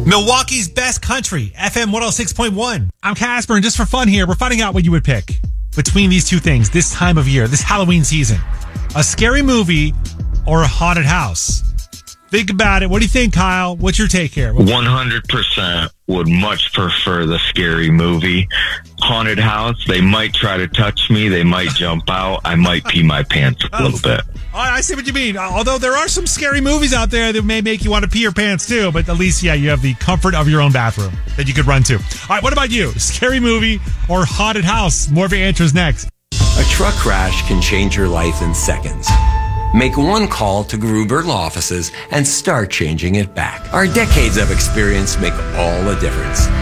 Milwaukee's best country, FM 106.1. I'm Casper, and just for fun here, we're finding out what you would pick between these two things this time of year, this Halloween season. A scary movie or a haunted house? Think about it. What do you think, Kyle? What's your take here? 100% would much prefer the scary movie. Haunted house, they might try to touch me. They might jump out. I might pee my pants a little bit. I see what you mean. Although there are some scary movies out there that may make you want to pee your pants too, but at least, you have the comfort of your own bathroom that you could run to. All right, what about you? Scary movie or haunted house? More of your answers next. A truck crash can change your life in seconds. Make one call to Gruber Law Offices and start changing it back. Our decades of experience make all the difference.